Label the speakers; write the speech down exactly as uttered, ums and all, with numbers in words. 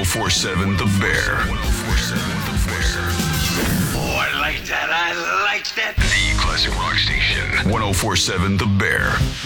Speaker 1: 1047 The Bear.
Speaker 2: Oh, I like that. I like that.
Speaker 1: The classic rock station. ten forty-seven The Bear.